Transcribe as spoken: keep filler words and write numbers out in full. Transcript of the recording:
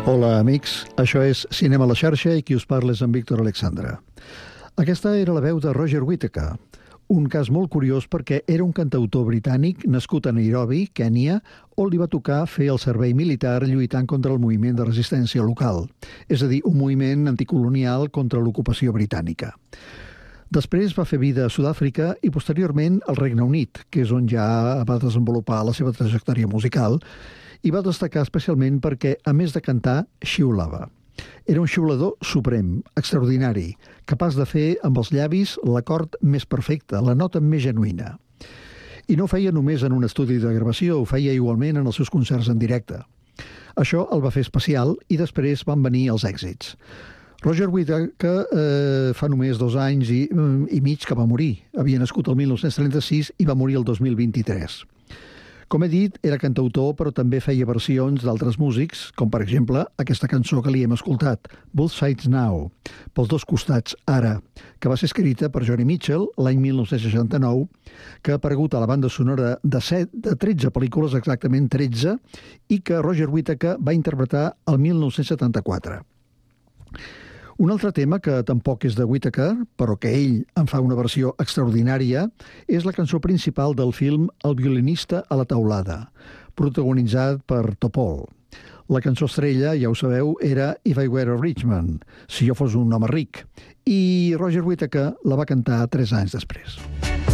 Hola, amics. Això és Cinema a la xarxa i qui us parla és en Víctor Alexandre. Aquesta era la veu de Roger Whittaker, un cas molt curiós perquè era un cantautor britànic nascut a Nairobi, Kènia, on li va tocar fer el servei militar lluitant contra el moviment de resistència local, és a dir, un moviment anticolonial contra l'ocupació britànica. Després va fer vida a Sud-àfrica i posteriorment al Regne Unit, que és on ja va desenvolupar la seva trajectòria musical, i va destacar especialment perquè, a més de cantar, xiulava. Era un xiulador suprem, extraordinari, capaç de fer amb els llavis l'acord més perfecte, la nota més genuïna. I no ho feia només en un estudi de gravació, ho feia igualment en els seus concerts en directe. Això el va fer especial i després van venir els èxits. Roger Whittaker eh, fa només dos anys i, i mig que va morir. Havia nascut el mil nou-cents trenta-sis i va morir el dos mil vint-i-tres. Com he dit, era cantautor, però també feia versions d'altres músics, com per exemple aquesta cançó que li hem escoltat, Both Sides Now, pels dos costats ara, que va ser escrita per Joni Mitchell l'any mil nou-cents seixanta-nou, que ha aparegut a la banda sonora de, set, de tretze pel·lícules, exactament tretze, i que Roger Whittaker va interpretar el mil nou-cents setanta-quatre. Un altre tema que tampoc és de Whittaker, però que ell en fa una versió extraordinària, és la cançó principal del film El violinista a la teulada, protagonitzat per Topol. La cançó estrella, ja ho sabeu, era If I Were a Rich Man, si jo fos un home ric, i Roger Whittaker la va cantar tres anys després.